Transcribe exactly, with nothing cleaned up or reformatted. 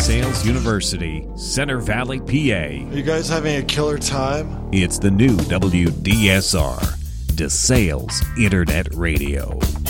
DeSales University, Center Valley, P A. Are you guys having a killer time? It's the new W D S R, DeSales Internet Radio.